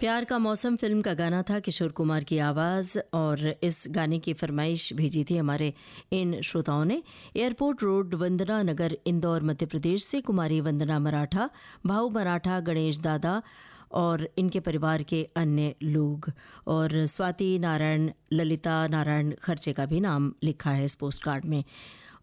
प्यार का मौसम फिल्म का गाना था, किशोर कुमार की आवाज़। और इस गाने की फरमाइश भेजी थी हमारे इन श्रोताओं ने। एयरपोर्ट रोड, वंदना नगर, इंदौर, मध्य प्रदेश से कुमारी वंदना मराठा, भाऊ मराठा, गणेश दादा और इनके परिवार के अन्य लोग। और स्वाति नारायण, ललिता नारायण खर्चे का भी नाम लिखा है इस पोस्ट कार्ड में।